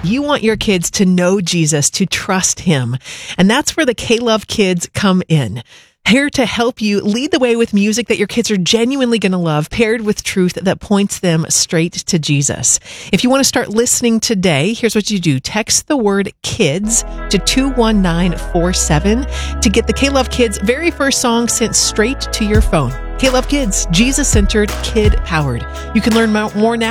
You want your kids to know Jesus, to trust him. And that's where the K-Love Kids come in. Here to help you lead the way with music that your kids are genuinely going to love, paired with truth that points them straight to Jesus. If you want to start listening today, here's what you do. Text the word KIDS to 21947 to get the K-Love Kids' very first song sent straight to your phone. K-Love Kids, Jesus-centered, kid-powered. You can learn more now